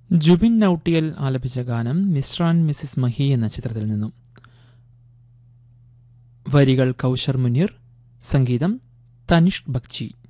ജുബിൻ നൌട്ടിയൽ ആലപിച്ച ഗാനം mister and Mrs Mahi എന്ന ചിത്രത്തിൽ നിന്നും. വരികൾ കൗശർ മുനീർ, സംഗീതം തനിഷ്ക് ബഗ്ചി.